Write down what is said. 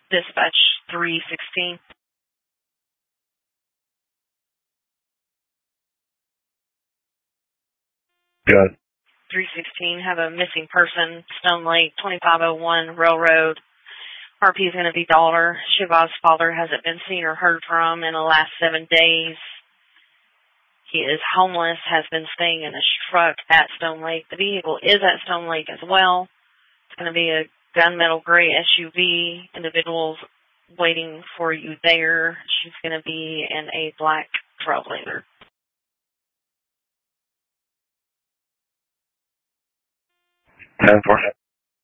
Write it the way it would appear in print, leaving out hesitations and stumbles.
Dispatch 316. Good. 316, have a missing person, Stone Lake, 2501 Railroad. RP is going to be daughter. Shiva's father hasn't been seen or heard from in the last 7 days. He is homeless, has been staying in a truck at Stone Lake. The vehicle is at Stone Lake as well. It's going to be a gunmetal gray SUV. Individuals waiting for you there. She's going to be in a black Trailblazer. 10-4.